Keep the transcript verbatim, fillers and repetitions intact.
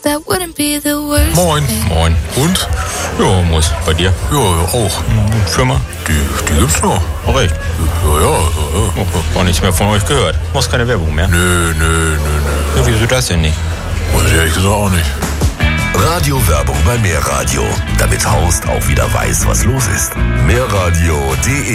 that wouldn't be the worst. Moin. thing. Moin. Und? Ja, muss. Bei dir? Ja, auch. Firma? Die, die gibt's noch. Oh, recht. Ja, ja, ja. ja. Oh, auch nichts mehr von euch gehört. Muss keine Werbung mehr. Nö, nö, nö, nö. Ja, wieso das denn nicht? Weiß ich ehrlich gesagt auch nicht. Radiowerbung bei Mehrradio, damit Horst auch wieder weiß, was los ist. Mehrradio punkt de